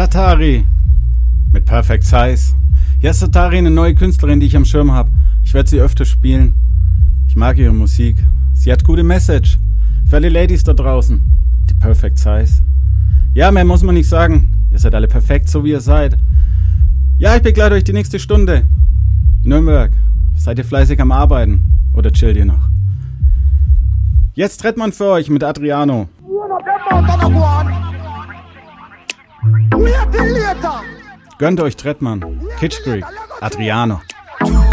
Satari mit Perfect Size. Ja, Satari, eine neue Künstlerin, die ich am Schirm habe. Ich werde sie öfter spielen. Ich mag ihre Musik. Sie hat gute Message. Für alle Ladies da draußen. Die Perfect Size. Ja, mehr muss man nicht sagen. Ihr seid alle perfekt, so wie ihr seid. Ja, ich begleite euch die nächste Stunde. Nürnberg. Seid ihr fleißig am Arbeiten? Oder chillt ihr noch? Jetzt Trettmann für euch mit Adriano. Gönnt euch Trettmann, Kitsch Creek, Adriano.